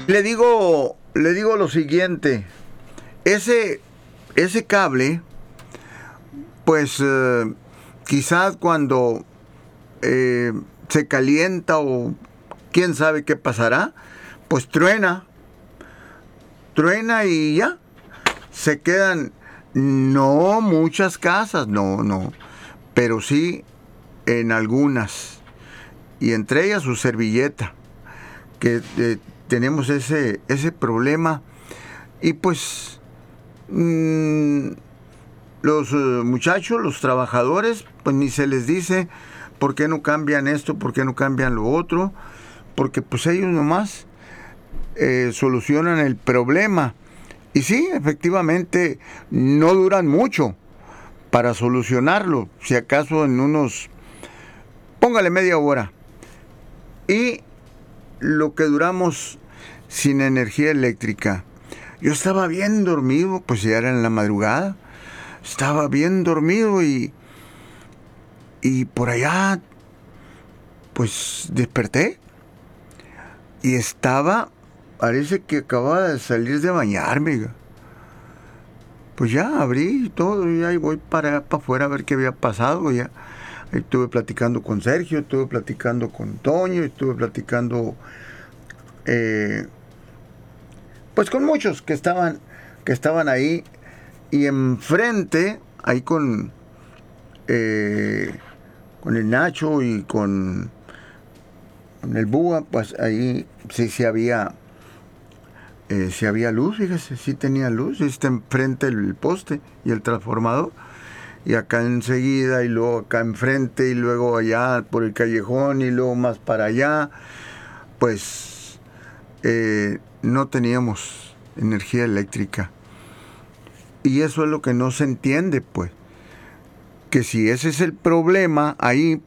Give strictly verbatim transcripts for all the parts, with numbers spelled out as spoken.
Le digo, le digo lo siguiente, ese, ese cable, pues eh, quizás cuando eh, se calienta o quién sabe qué pasará, pues truena, truena y ya, se quedan, no muchas casas, no, no, pero sí en algunas, y entre ellas su servilleta, que eh, tenemos ese, ese problema, y pues mmm, los uh, muchachos, los trabajadores, pues ni se les dice por qué no cambian esto, por qué no cambian lo otro, porque pues ellos nomás eh, solucionan el problema. Y sí, efectivamente, no duran mucho para solucionarlo, si acaso en unos, póngale media hora. Y lo que duramos sin energía eléctrica. Yo estaba bien dormido, pues ya era en la madrugada, estaba bien dormido y, y por allá, pues desperté y estaba, parece que acababa de salir de bañarme. Pues ya abrí todo y ahí voy para, para afuera a ver qué había pasado. Ya estuve platicando con Sergio, estuve platicando con Toño, estuve platicando eh, pues con muchos que estaban, que estaban ahí. Y enfrente, ahí con, eh, con el Nacho y con, con el Búa, pues ahí sí, sí había, eh, sí había luz, fíjese, sí tenía luz, está enfrente el poste y el transformador. Y acá enseguida, y luego acá enfrente, y luego allá por el callejón, y luego más para allá, pues eh, no teníamos energía eléctrica. Y eso es lo que no se entiende, pues. Que si ese es el problema ahí,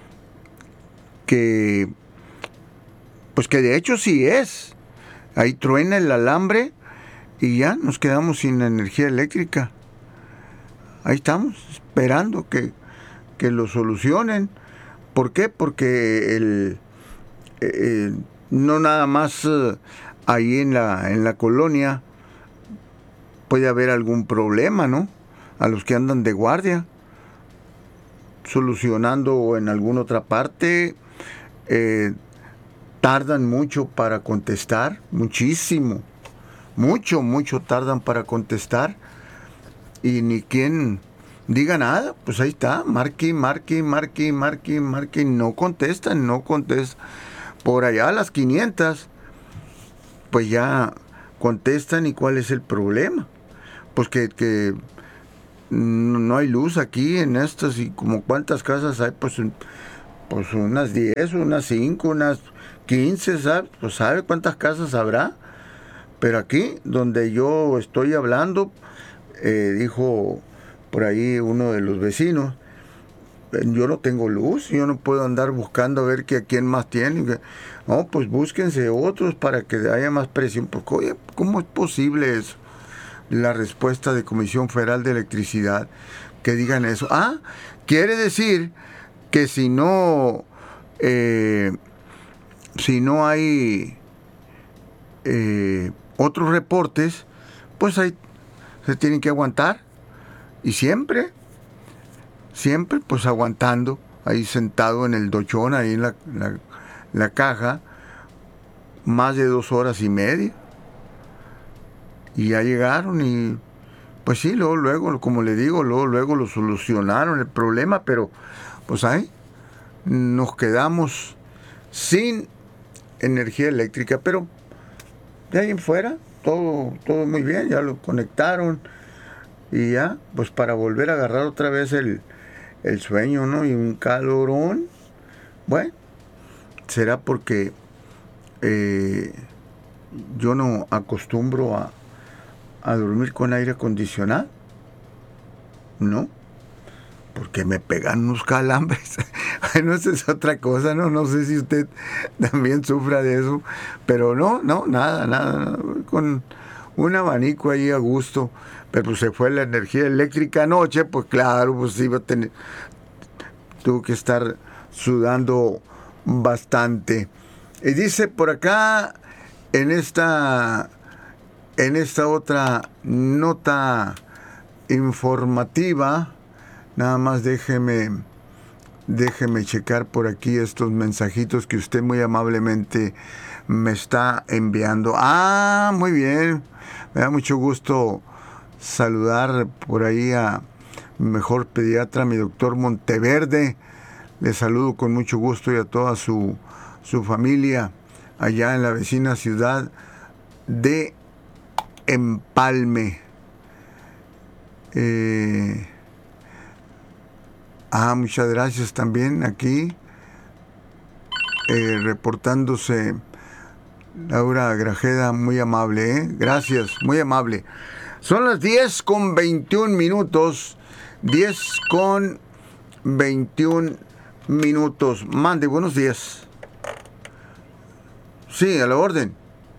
que pues que de hecho sí es. Ahí truena el alambre y ya nos quedamos sin energía eléctrica. Ahí estamos, esperando que, que lo solucionen. ¿Por qué? Porque el, eh, no nada más eh, ahí en la, en la colonia puede haber algún problema, ¿no? A los que andan de guardia, solucionando en alguna otra parte, eh, tardan mucho para contestar, muchísimo, mucho, mucho tardan para contestar, y ni quien diga nada, pues ahí está, marque, marque, marque, marque, marque, no contestan, no contestan. Por allá a las quinientas, pues ya contestan, y cuál es el problema. Pues que, que no hay luz aquí en estas, y como cuántas casas hay, pues, pues unas diez, unas cinco, unas quince, ¿sabes? Pues sabe cuántas casas habrá. Pero aquí, donde yo estoy hablando, eh, dijo por ahí uno de los vecinos, yo no tengo luz, yo no puedo andar buscando a ver que a quién más tiene. No, pues búsquense otros para que haya más presión. Porque, oye, ¿cómo es posible eso? La respuesta de Comisión Federal de Electricidad, que digan eso. Ah, quiere decir que si no, eh, si no hay eh, otros reportes, pues ahí se tienen que aguantar. Y siempre, siempre pues aguantando, ahí sentado en el dochón, ahí en la, la, la caja, más de dos horas y media. Y ya llegaron y pues sí, luego, luego, como le digo, luego, luego lo solucionaron el problema, pero pues ahí nos quedamos sin energía eléctrica. Pero de ahí en fuera, todo, todo muy bien, ya lo conectaron y ya, pues para volver a agarrar otra vez el, el sueño, ¿no? Y un calorón, bueno, será porque eh, yo no acostumbro a a dormir con aire acondicionado, ¿no? Porque me pegan unos calambres. Bueno, esa es otra cosa, ¿no? No sé si usted también sufra de eso, pero no, no, nada, nada, nada. Con un abanico ahí a gusto, pero pues se fue la energía eléctrica anoche, pues claro, pues iba a tener, tuvo que estar sudando bastante. Y dice por acá en esta, en esta otra nota informativa, nada más déjeme, déjeme checar por aquí estos mensajitos que usted muy amablemente me está enviando. Ah, muy bien. Me da mucho gusto saludar por ahí a mi mejor pediatra, mi doctor Monteverde. Le saludo con mucho gusto y a toda su, su familia allá en la vecina ciudad de Empalme. Eh, ah, muchas gracias también aquí, eh, reportándose Laura Grajeda, muy amable, ¿eh? Gracias, muy amable. Son las diez con veintiún minutos, diez con veintiún minutos. Mande, buenos días. Sí, a la orden.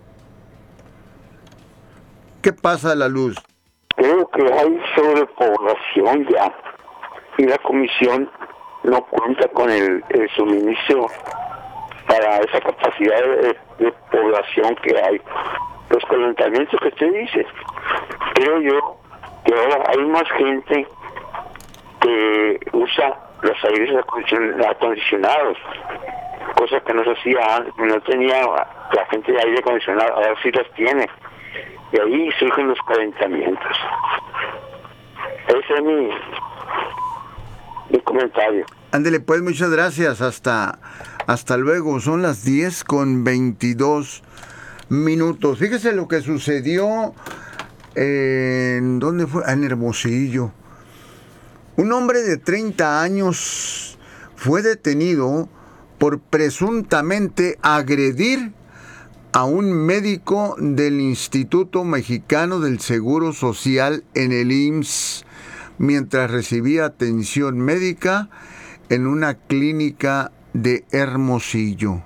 ¿Qué pasa, La Luz? Creo que hay sobrepoblación ya y la comisión no cuenta con el, el suministro para esa capacidad de, de población que hay. Los calentamientos que usted dice, creo yo que ahora hay más gente que usa los aires acondicionados, cosa que no se hacía antes, no tenía la gente de aire acondicionado, ahora sí las tiene. Y ahí surgen los calentamientos. Ese es mi, mi comentario. Ándele, pues, muchas gracias. Hasta, hasta luego. Son las diez con veintidós minutos. Fíjese lo que sucedió en... ¿Dónde fue? En Hermosillo. Un hombre de treinta años fue detenido por presuntamente agredir a un médico del Instituto Mexicano del Seguro Social en el I M S S mientras recibía atención médica en una clínica de Hermosillo.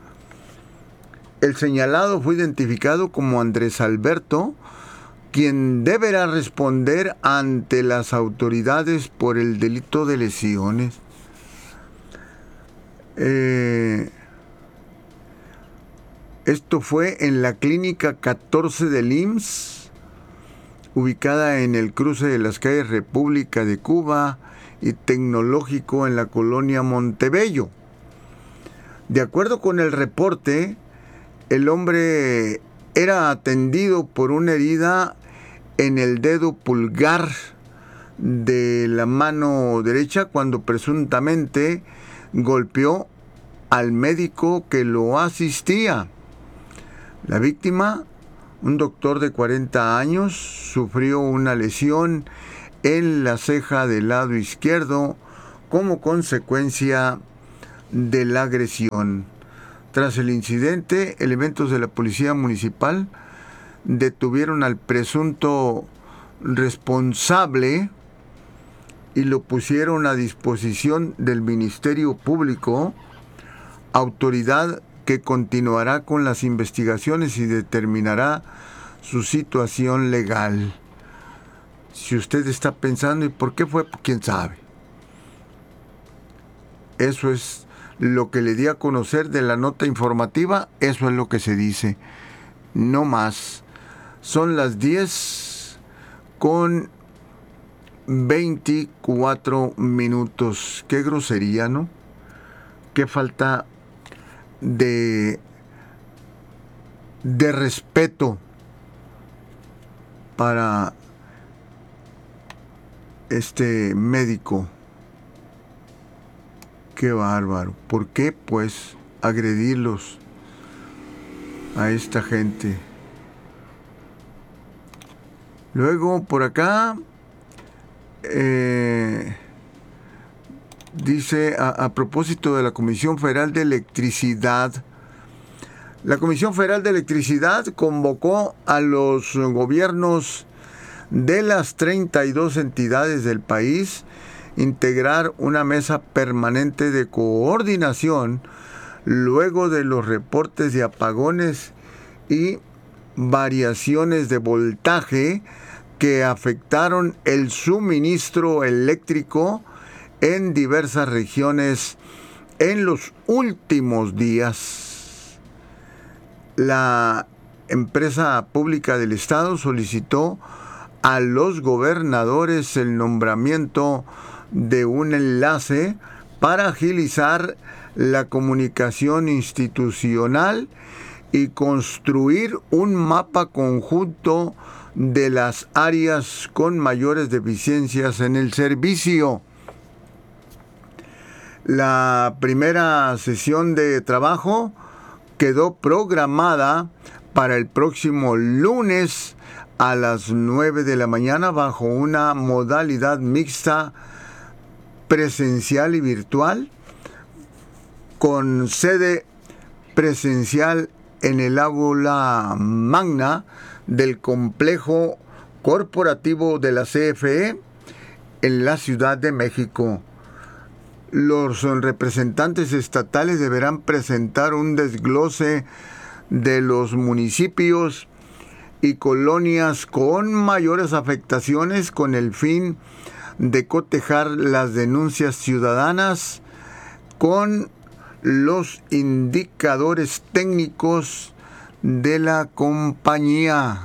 El señalado fue identificado como Andrés Alberto, quien deberá responder ante las autoridades por el delito de lesiones. Eh... Esto fue en la clínica catorce del I M S S, ubicada en el cruce de las calles República de Cuba y Tecnológico en la colonia Montebello. De acuerdo con el reporte, el hombre era atendido por una herida en el dedo pulgar de la mano derecha cuando presuntamente golpeó al médico que lo asistía. La víctima, un doctor de cuarenta años, sufrió una lesión en la ceja del lado izquierdo como consecuencia de la agresión. Tras el incidente, elementos de la policía municipal detuvieron al presunto responsable y lo pusieron a disposición del Ministerio Público, autoridad que continuará con las investigaciones y determinará su situación legal. Si usted está pensando, ¿y por qué fue? ¿Quién sabe? Eso es lo que le di a conocer de la nota informativa, eso es lo que se dice. No más. Son las diez con veinticuatro minutos. Qué grosería, ¿no? Qué falta de, de respeto para este médico. Qué bárbaro. ¿Por qué, pues, agredirlos a esta gente? Luego, por acá, eh, dice, a, a propósito de la Comisión Federal de Electricidad, la Comisión Federal de Electricidad convocó a los gobiernos de las treinta y dos entidades del país integrar una mesa permanente de coordinación luego de los reportes de apagones y variaciones de voltaje que afectaron el suministro eléctrico en diversas regiones en los últimos días. La empresa pública del Estado solicitó a los gobernadores el nombramiento de un enlace para agilizar la comunicación institucional y construir un mapa conjunto de las áreas con mayores deficiencias en el servicio. La primera sesión de trabajo quedó programada para el próximo lunes a las nueve de la mañana bajo una modalidad mixta presencial y virtual, con sede presencial en el aula magna del complejo corporativo de la C F E en la Ciudad de México. Los representantes estatales deberán presentar un desglose de los municipios y colonias con mayores afectaciones con el fin de cotejar las denuncias ciudadanas con los indicadores técnicos de la compañía.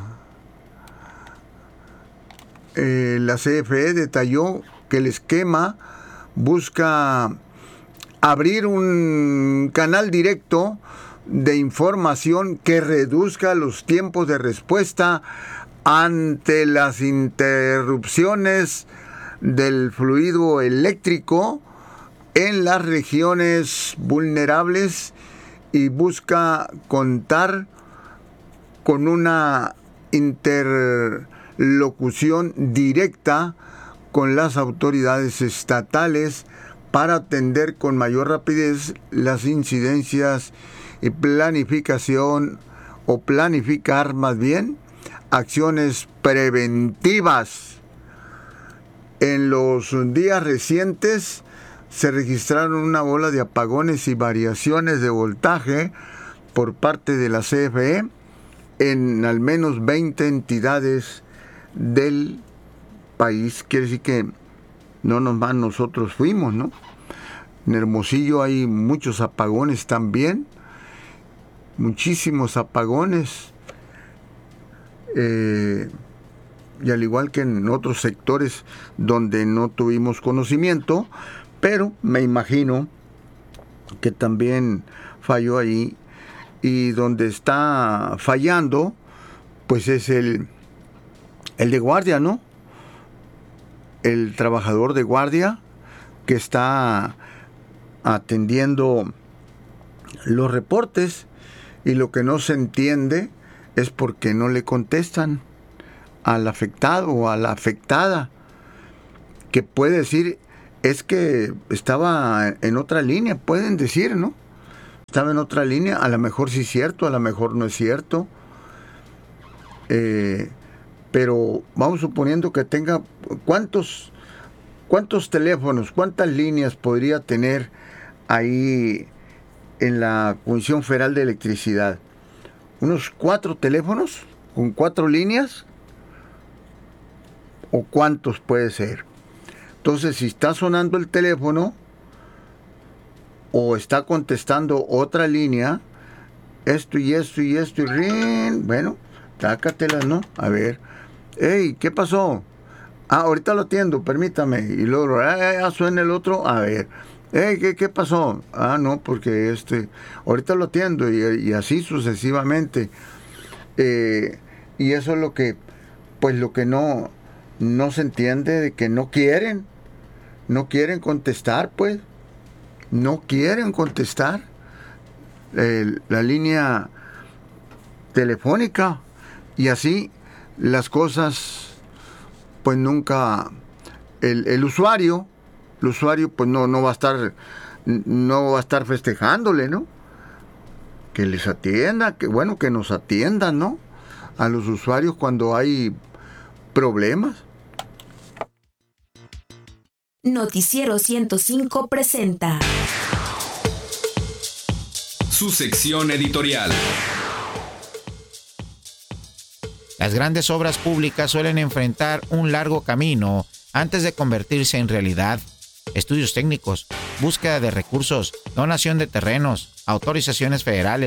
Eh, la C F E detalló que el esquema busca abrir un canal directo de información que reduzca los tiempos de respuesta ante las interrupciones del fluido eléctrico en las regiones vulnerables y busca contar con una interlocución directa con las autoridades estatales para atender con mayor rapidez las incidencias y planificación o planificar más bien acciones preventivas. En los días recientes se registraron una ola de apagones y variaciones de voltaje por parte de la C F E en al menos veinte entidades del país. Quiere decir que no nomás nosotros fuimos, ¿no? En Hermosillo hay muchos apagones también, muchísimos apagones, eh, y al igual que en otros sectores donde no tuvimos conocimiento, pero me imagino que también falló ahí, y donde está fallando pues es el, el de guardia, ¿no? El trabajador de guardia que está atendiendo los reportes, y lo que no se entiende es por qué no le contestan al afectado o a la afectada, que puede decir, es que estaba en otra línea, pueden decir, ¿no? Estaba en otra línea, a lo mejor sí es cierto, a lo mejor no es cierto, eh, pero vamos suponiendo que tenga, ¿cuántos, cuántos teléfonos, cuántas líneas podría tener ahí en la Comisión Federal de Electricidad? ¿Unos cuatro teléfonos con cuatro líneas? ¿O cuántos puede ser? Entonces, si está sonando el teléfono o está contestando otra línea, esto y esto y esto y rin, bueno, tácatelas, ¿no? A ver, hey, ¿qué pasó? Ah, ahorita lo atiendo, permítame. Y luego, ah, suena el otro, a ver, hey, ¿qué, qué pasó? Ah, no, porque este, ahorita lo atiendo, y, y así sucesivamente. Eh, y eso es lo que, pues lo que no, no se entiende, de que no quieren, no quieren contestar, pues, no quieren contestar eh, la línea telefónica, y así las cosas, pues nunca, el, el usuario, el usuario pues no, no va a estar, no va a estar festejándole, ¿no? Que les atienda, que bueno, que nos atiendan, ¿no? A los usuarios cuando hay problemas. Noticiero ciento cinco presenta su sección editorial. Las grandes obras públicas suelen enfrentar un largo camino antes de convertirse en realidad. Estudios técnicos, búsqueda de recursos, donación de terrenos, autorizaciones federales,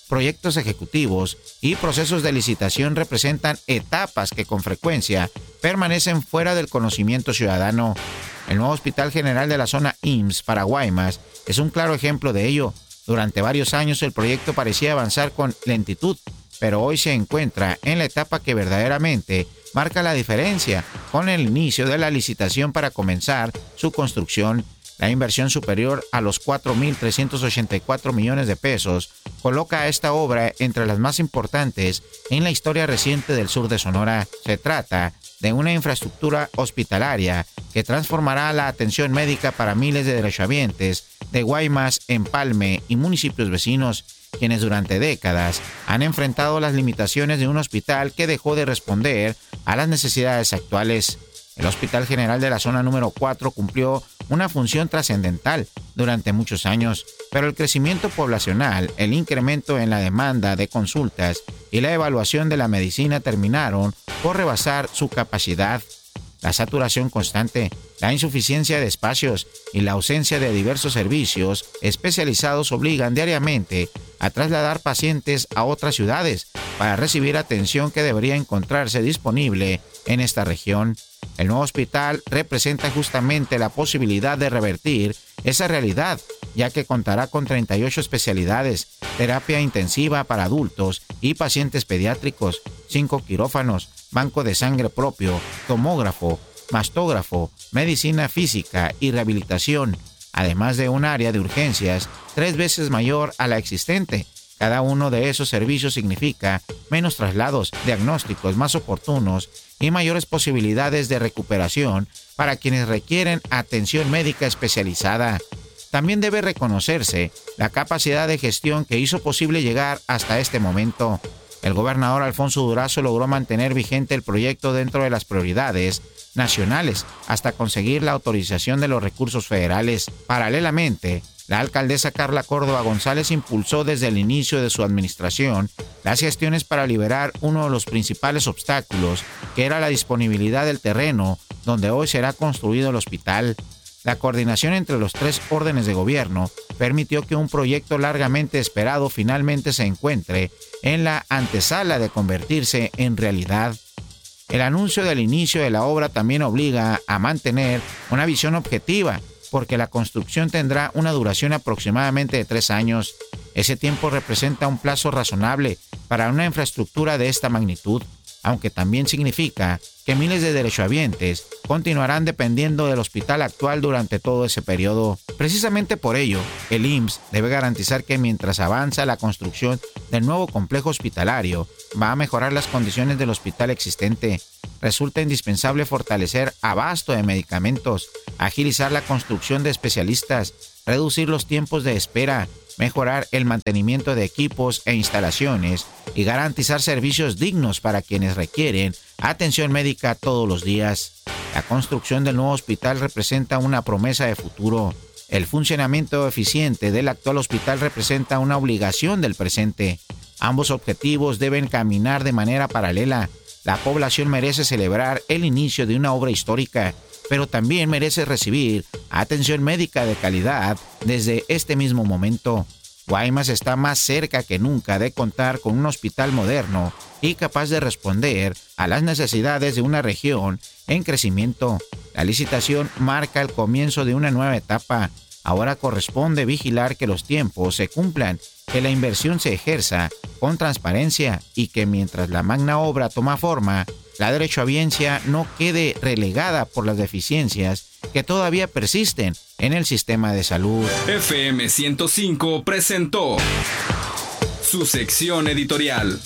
proyectos ejecutivos y procesos de licitación representan etapas que con frecuencia permanecen fuera del conocimiento ciudadano. El nuevo Hospital General de la zona I M S S para Guaymas es un claro ejemplo de ello. Durante varios años el proyecto parecía avanzar con lentitud, pero hoy se encuentra en la etapa que verdaderamente marca la diferencia con el inicio de la licitación para comenzar su construcción. La inversión superior a los cuatro mil trescientos ochenta y cuatro millones de pesos coloca a esta obra entre las más importantes en la historia reciente del sur de Sonora. Se trata de una infraestructura hospitalaria que transformará la atención médica para miles de derechohabientes de Guaymas, Empalme y municipios vecinos, quienes durante décadas han enfrentado las limitaciones de un hospital que dejó de responder a las necesidades actuales. El Hospital General de la Zona número cuatro cumplió una función trascendental durante muchos años, pero el crecimiento poblacional, el incremento en la demanda de consultas y la evaluación de la medicina terminaron por rebasar su capacidad. La saturación constante, la insuficiencia de espacios y la ausencia de diversos servicios especializados obligan diariamente a trasladar pacientes a otras ciudades para recibir atención que debería encontrarse disponible en esta región. El nuevo hospital representa justamente la posibilidad de revertir esa realidad, ya que contará con treinta y ocho especialidades, terapia intensiva para adultos y pacientes pediátricos, cinco quirófanos, banco de sangre propio, tomógrafo, mastógrafo, medicina física y rehabilitación, además de un área de urgencias tres veces mayor a la existente. Cada uno de esos servicios significa menos traslados, diagnósticos más oportunos y mayores posibilidades de recuperación para quienes requieren atención médica especializada. También debe reconocerse la capacidad de gestión que hizo posible llegar hasta este momento. El gobernador Alfonso Durazo logró mantener vigente el proyecto dentro de las prioridades nacionales hasta conseguir la autorización de los recursos federales. Paralelamente, la alcaldesa Carla Córdoba González impulsó desde el inicio de su administración las gestiones para liberar uno de los principales obstáculos, que era la disponibilidad del terreno donde hoy será construido el hospital. La coordinación entre los tres órdenes de gobierno permitió que un proyecto largamente esperado finalmente se encuentre en la antesala de convertirse en realidad. El anuncio del inicio de la obra también obliga a mantener una visión objetiva, porque la construcción tendrá una duración aproximadamente de tres años. Ese tiempo representa un plazo razonable para una infraestructura de esta magnitud, aunque también significa que miles de derechohabientes continuarán dependiendo del hospital actual durante todo ese periodo. Precisamente por ello, el I M S S debe garantizar que mientras avanza la construcción del nuevo complejo hospitalario, va a mejorar las condiciones del hospital existente. Resulta indispensable fortalecer abasto de medicamentos, agilizar la construcción de especialistas, reducir los tiempos de espera, mejorar el mantenimiento de equipos e instalaciones y garantizar servicios dignos para quienes requieren atención médica todos los días. La construcción del nuevo hospital representa una promesa de futuro. El funcionamiento eficiente del actual hospital representa una obligación del presente. Ambos objetivos deben caminar de manera paralela. La población merece celebrar el inicio de una obra histórica, pero también merece recibir atención médica de calidad desde este mismo momento. Guaymas está más cerca que nunca de contar con un hospital moderno y capaz de responder a las necesidades de una región en crecimiento. La licitación marca el comienzo de una nueva etapa. Ahora corresponde vigilar que los tiempos se cumplan, que la inversión se ejerza con transparencia y que mientras la magna obra toma forma, la derechohabiencia no quede relegada por las deficiencias que todavía persisten en el sistema de salud. F M ciento cinco presentó su sección editorial.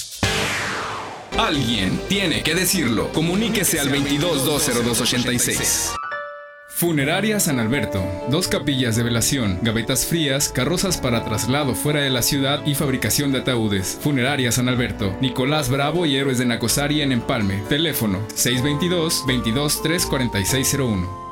Alguien tiene que decirlo. Comuníquese al veintidós dos cero dos ochenta y seis. Funeraria San Alberto. Dos capillas de velación, gavetas frías, carrozas para traslado fuera de la ciudad y fabricación de ataúdes. Funeraria San Alberto. Nicolás Bravo y Héroes de Nacosari en Empalme. Teléfono seis dos dos, veintidós tres cuarenta y seis cero uno.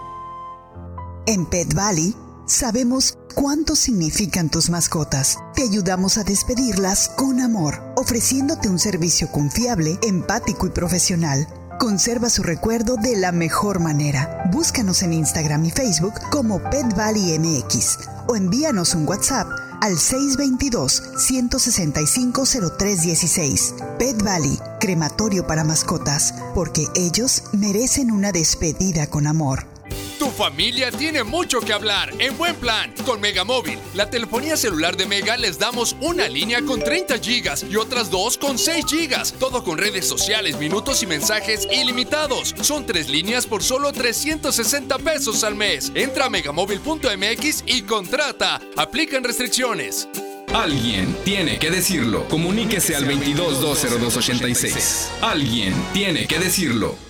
En Pet Valley sabemos cuánto significan tus mascotas. Te ayudamos a despedirlas con amor, ofreciéndote un servicio confiable, empático y profesional. Conserva su recuerdo de la mejor manera. Búscanos en Instagram y Facebook como Pet Valley M X o envíanos un WhatsApp al seis dos dos, uno seis cinco, cero tres uno seis. Pet Valley, crematorio para mascotas, porque ellos merecen una despedida con amor. Tu familia tiene mucho que hablar en buen plan con Megamóvil. La telefonía celular de Mega les damos una línea con treinta gigas y otras dos con seis gigas. Todo con redes sociales, minutos y mensajes ilimitados. Son tres líneas por solo trescientos sesenta pesos al mes. Entra a megamóvil punto m x y contrata. Aplican restricciones. Alguien tiene que decirlo. Comuníquese al veintidós dos cero dos ochenta y seis. Alguien tiene que decirlo.